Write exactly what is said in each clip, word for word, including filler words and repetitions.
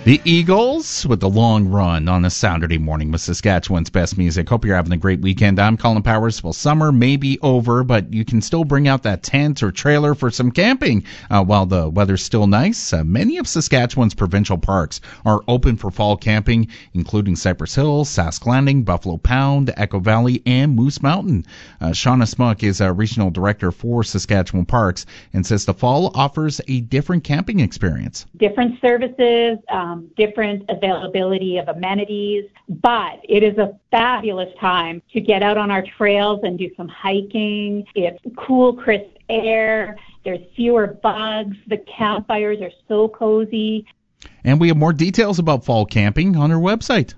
The Eagles with the long run on a Saturday morning with Saskatchewan's best music. Hope you're having a great weekend. I'm Colin Powers. Well, summer may be over, but you can still bring out that tent or trailer for some camping uh, while the weather's still nice. Uh, many of Saskatchewan's provincial parks are open for fall camping, including Cypress Hills, Sask Landing, Buffalo Pound, Echo Valley, and Moose Mountain. Uh, Shauna Smook is a regional director for Saskatchewan Parks and says the fall offers a different camping experience. Different services, um, different availability of amenities, but it is a fabulous time to get out on our trails and do some hiking. It's cool, crisp air. There's fewer bugs. The campfires are so cozy. And we have more details about fall camping on our website.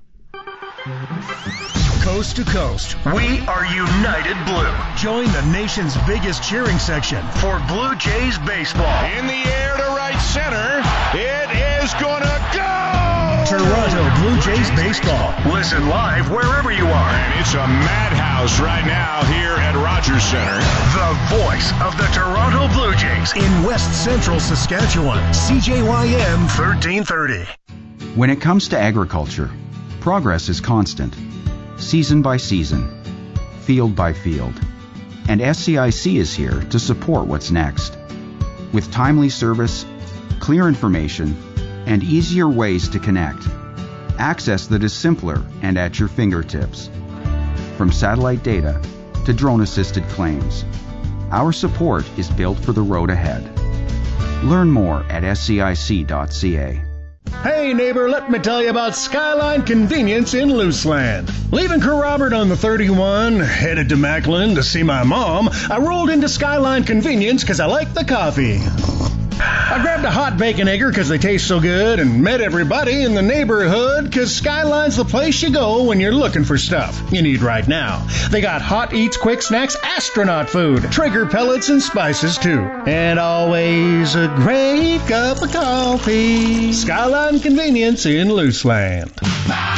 Coast to coast, we are United Blue. Join the nation's biggest cheering section for Blue Jays baseball. In the air to right center, it is gonna go! Toronto Blue Jays baseball. Listen live wherever you are. And it's a madhouse right now here at Rogers Center. The voice of the Toronto Blue Jays in West Central Saskatchewan. C J Y M thirteen thirty. When it comes to agriculture, progress is constant. Season by season, field by field. And S C I C is here to support what's next. With timely service, clear information, and easier ways to connect. Access that is simpler and at your fingertips. From satellite data to drone-assisted claims, our support is built for the road ahead. Learn more at S C I C dot C A. Hey neighbor, let me tell you about Skyline Convenience in Luceland. Leaving Kerrobert on the thirty-one, headed to Macklin to see my mom, I rolled into Skyline Convenience because I like the coffee. I grabbed a hot bacon egger because they taste so good and met everybody in the neighborhood because Skyline's the place you go when you're looking for stuff you need right now. They got hot eats, quick snacks, astronaut food, Traeger pellets and spices too. And always a great cup of coffee. Skyline Convenience in Luceland.